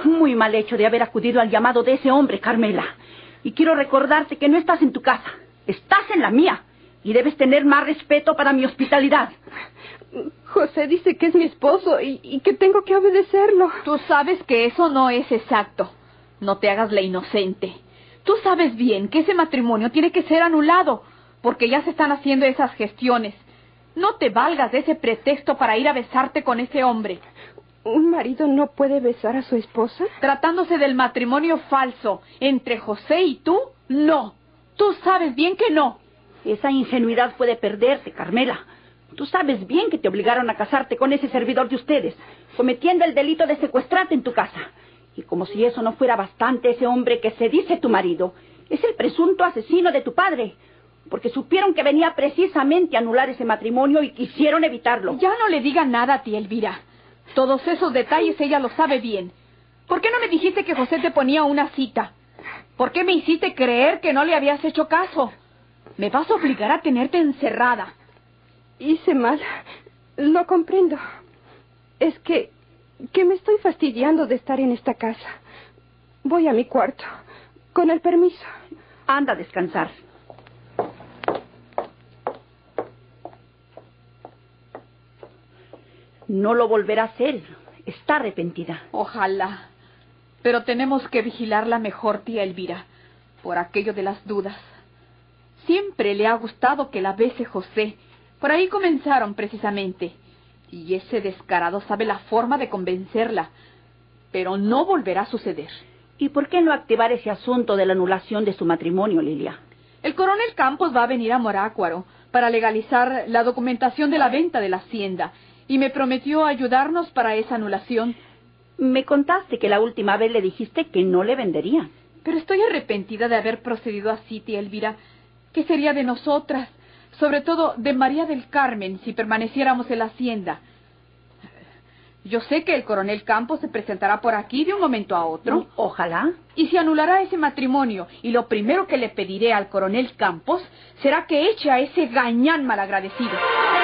Muy mal hecho de haber acudido al llamado de ese hombre, Carmela. Y quiero recordarte que no estás en tu casa, estás en la mía. Y debes tener más respeto para mi hospitalidad. José dice que es mi esposo y que tengo que obedecerlo. Tú sabes que eso no es exacto. No te hagas la inocente. Tú sabes bien que ese matrimonio tiene que ser anulado, porque ya se están haciendo esas gestiones. No te valgas de ese pretexto para ir a besarte con ese hombre. ¿Un marido no puede besar a su esposa? Tratándose del matrimonio falso entre José y tú, no. Tú sabes bien que no. Esa ingenuidad puede perderte, Carmela. Tú sabes bien que te obligaron a casarte con ese servidor de ustedes, cometiendo el delito de secuestrarte en tu casa. Y como si eso no fuera bastante, ese hombre que se dice tu marido es el presunto asesino de tu padre, porque supieron que venía precisamente a anular ese matrimonio y quisieron evitarlo. Ya no le diga nada a ti, Elvira. Todos esos detalles ella los sabe bien. ¿Por qué no me dijiste que José te ponía una cita? ¿Por qué me hiciste creer que no le habías hecho caso? Me vas a obligar a tenerte encerrada. Hice mal. Lo comprendo. Es que me estoy fastidiando de estar en esta casa. Voy a mi cuarto. Con el permiso. Anda a descansar. No lo volverá a hacer. Está arrepentida. Ojalá. Pero tenemos que vigilarla mejor, tía Elvira, por aquello de las dudas. Siempre le ha gustado que la bese José. Por ahí comenzaron precisamente. Y ese descarado sabe la forma de convencerla. Pero no volverá a suceder. ¿Y por qué no activar ese asunto de la anulación de su matrimonio, Lilia? El coronel Campos va a venir a Morácuaro para legalizar la documentación de la venta de la hacienda. Y me prometió ayudarnos para esa anulación. Me contaste que la última vez le dijiste que no le venderían. Pero estoy arrepentida de haber procedido así, tía Elvira. ¿Qué sería de nosotras? Sobre todo de María del Carmen, si permaneciéramos en la hacienda. Yo sé que el coronel Campos se presentará por aquí de un momento a otro. Ojalá. Y se anulará ese matrimonio. Y lo primero que le pediré al coronel Campos será que eche a ese gañán malagradecido.